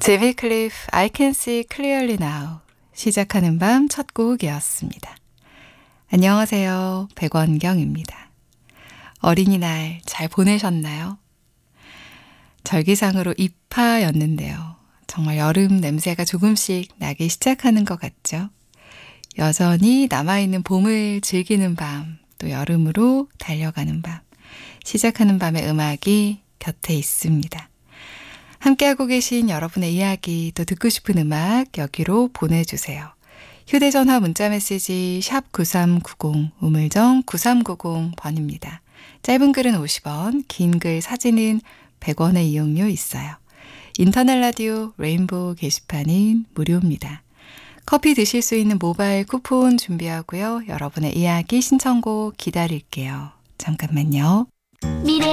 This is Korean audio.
제비 클리프 I Can See Clearly Now 시작하는 밤 첫 곡이었습니다. 안녕하세요. 백원경입니다. 어린이날 잘 보내셨나요? 절기상으로 입하였는데요. 정말 여름 냄새가 조금씩 나기 시작하는 것 같죠? 여전히 남아있는 봄을 즐기는 밤, 또 여름으로 달려가는 밤, 시작하는 밤의 음악이 곁에 있습니다. 함께하고 계신 여러분의 이야기, 또 듣고 싶은 음악 여기로 보내주세요. 휴대전화 문자메시지 샵 9390, 우물정 9390번입니다. 짧은 글은 50원, 긴 글 사진은 100원의 이용료 있어요. 인터넷 라디오 레인보우 게시판은 무료입니다. 커피 드실 수 있는 모바일 쿠폰 준비하고요. 여러분의 이야기 신청곡 기다릴게요. 잠깐만요. 미래